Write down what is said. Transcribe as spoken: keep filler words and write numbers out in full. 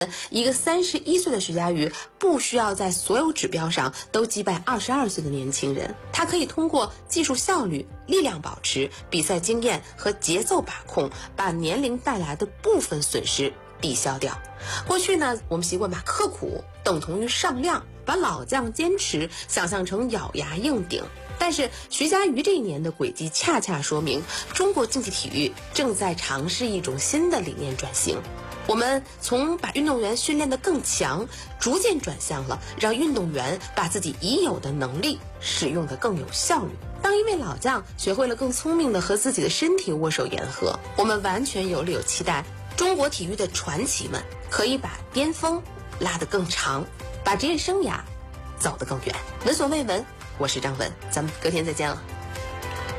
一个三十一岁的徐嘉余不需要在所有指标上都击败二十二岁的年轻人，他可以通过技术效率、力量保持、比赛经验和节奏把控，把年龄带来的部分损失抵消掉。过去呢，我们习惯把刻苦等同于上量，把老将坚持想象成咬牙硬顶。但是徐嘉余这一年的轨迹恰恰说明，中国竞技体育正在尝试一种新的理念转型。我们从把运动员训练得更强，逐渐转向了让运动员把自己已有的能力使用得更有效率。当一位老将学会了更聪明地和自己的身体握手言和，我们完全有理由期待中国体育的传奇们可以把巅峰拉得更长，把职业生涯走得更远。闻所未闻，我是张文，咱们隔天再见了。